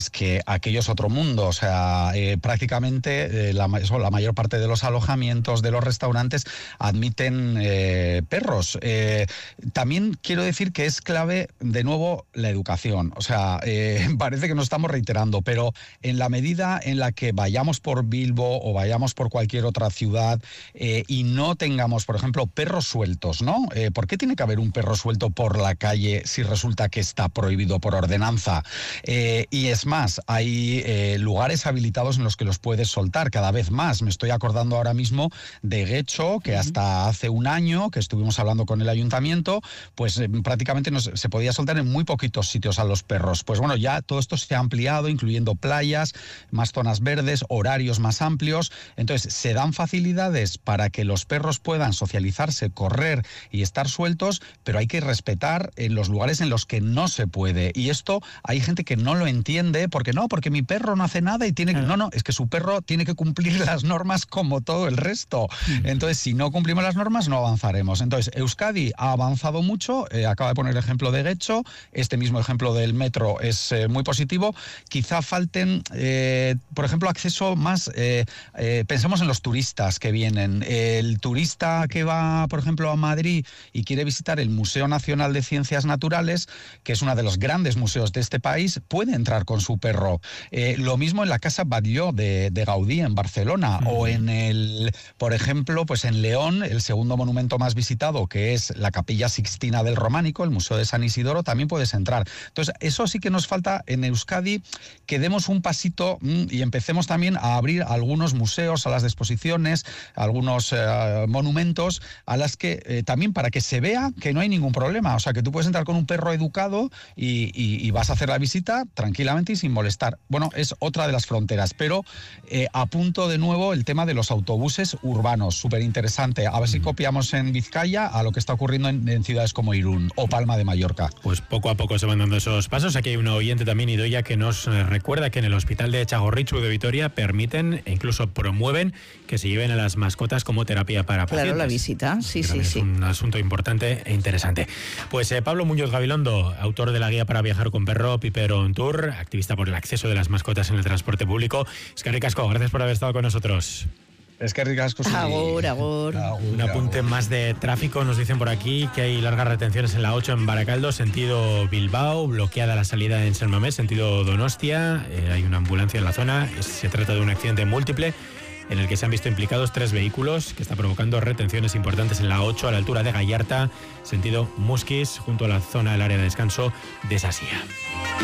que aquello es otro mundo. O sea, prácticamente la mayor parte de los alojamientos, de los restaurantes, admiten perros. También quiero decir que es clave, de nuevo, la educación. O sea, parece que nos estamos reiterando, pero en la medida en la que vayamos por Bilbo o vayamos por cualquier otra ciudad y no tengamos, por ejemplo, perros sueltos, ¿no? ¿Por qué tiene que haber un perro suelto por la calle si resulta que está prohibido por ordenanza? Y es más, hay lugares habilitados en los que los puedes soltar cada vez más. Me estoy acordando ahora mismo de Guecho, que hasta hace un año que estuvimos hablando con el ayuntamiento, pues prácticamente se podía soltar en muy poquitos sitios a los perros. Pues bueno, ya todo esto se ha ampliado, incluyendo playas, más zonas verdes, horarios más amplios. Entonces, se dan facilidades para que los perros puedan socializarse, correr y estar sueltos, pero hay que respetar en los lugares en los que no se puede. Y esto hay gente que no lo entiende, porque mi perro no hace nada y tiene que... No, es que su perro tiene que cumplir las normas como todo el resto. Entonces, si no cumplimos las normas, no avanzaremos. Entonces, Euskadi ha avanzado mucho, acaba de poner el ejemplo de Guecho, este mismo ejemplo del metro es muy positivo. Quizá falten, por ejemplo, acceso más... pensemos en los turistas que vienen. El turista que va, por ejemplo, a Madrid y quiere visitar el Museo Nacional de Ciencias Naturales, que es uno de los grandes museos de este país, puede entrar con su perro. Lo mismo en la Casa Batlló de Gaudí en Barcelona, o en por ejemplo, pues en León, el segundo monumento más visitado, que es la Capilla Sixtina del Románico, el Museo de San Isidoro, también puedes entrar. Entonces, eso sí que nos falta en Euskadi, que demos un pasito y empecemos también a abrir algunos museos, salas de exposiciones, algunos monumentos, a las que también para que se vea que no hay ningún problema. O sea, que tú puedes entrar con un perro educado y vas a hacer la visita tranquilamente y sin molestar. Bueno, es otra de las fronteras, pero apunto de nuevo el tema de los autobuses urbanos, súper interesante. A ver si copiamos en Vizcaya a lo que está ocurriendo en ciudades como Irún o Palma de Mallorca. Pues poco a poco se van dando esos pasos. Aquí hay un oyente también, Idoia, que nos recuerda que en el Hospital de Txagorritxu de Vitoria permiten e incluso promueven que se lleven a las mascotas como terapia para pacientes. Claro, la visita, sí. Es un asunto importante e interesante. Pues Pablo Muñoz Gabilondo, autor de la guía para viajar con perro, Piper on Tour, activista por el acceso de las mascotas en el transporte público. Eskerrik asko, gracias por haber estado con nosotros. Eskerrik asko. Agur. Un apunte más de tráfico. Nos dicen por aquí que hay largas retenciones en la 8 en Baracaldo, sentido Bilbao, bloqueada la salida en San Mamés, sentido Donostia. Hay una ambulancia en la zona. Se trata de un accidente múltiple en el que se han visto implicados 3 vehículos, que está provocando retenciones importantes en la 8 a la altura de Gallarta, sentido Musquis, junto a la zona del área de descanso de Sasía.